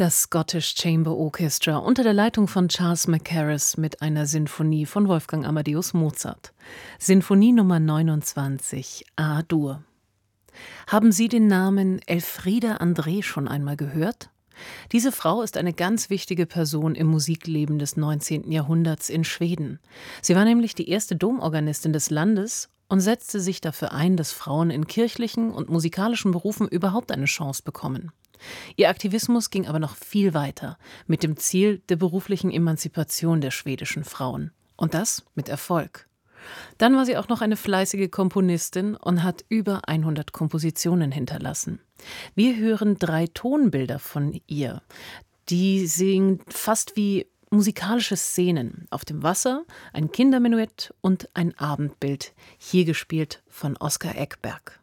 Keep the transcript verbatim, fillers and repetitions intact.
Das Scottish Chamber Orchestra unter der Leitung von Charles Mackerras mit einer Sinfonie von Wolfgang Amadeus Mozart. Sinfonie Nummer neunundzwanzig, A-Dur. Haben Sie den Namen Elfriede André schon einmal gehört? Diese Frau ist eine ganz wichtige Person im Musikleben des neunzehnten Jahrhunderts in Schweden. Sie war nämlich die erste Domorganistin des Landes und setzte sich dafür ein, dass Frauen in kirchlichen und musikalischen Berufen überhaupt eine Chance bekommen. Ihr Aktivismus ging aber noch viel weiter, mit dem Ziel der beruflichen Emanzipation der schwedischen Frauen. Und das mit Erfolg. Dann war sie auch noch eine fleißige Komponistin und hat über hundert Kompositionen hinterlassen. Wir hören drei Tonbilder von ihr. Die singen fast wie musikalische Szenen. Auf dem Wasser, ein Kindermenuett und ein Abendbild, hier gespielt von Oskar Ekberg.